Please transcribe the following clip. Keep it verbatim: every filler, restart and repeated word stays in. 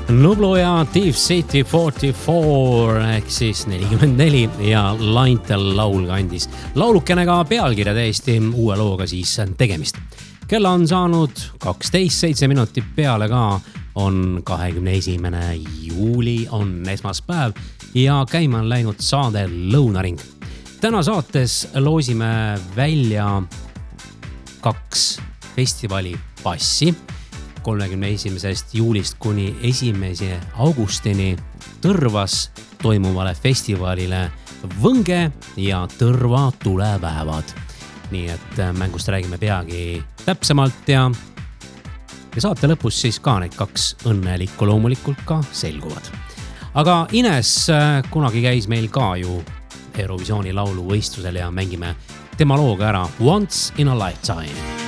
Nublu ja Thief City nelikümmend neli ehk siis nelikümmend neli ja Laintel laul kandis. Laulukene ka pealkirja täiesti uue looga siis tegemist. Kella on saanud kaksteist seitse minutit peale ka, on kahekümne esimene juuli, on esmaspäev ja käima on läinud saade Lõunaring. Täna saates loosime välja kaks festivali passi kolmekümne esimesest juulist kuni esimese augustini Tõrvas toimuvale festivalile Võnge ja Tõrva tulepäevad. Nii et mängust räägime peagi täpsemalt ja, ja saate lõpus siis ka need kaks õnnelikku loomulikult ka selguvad. Aga Ines kunagi käis meil ka ju Eurovisiooni lauluvõistlusel ja mängime tema looga ära Once in a Lifetime.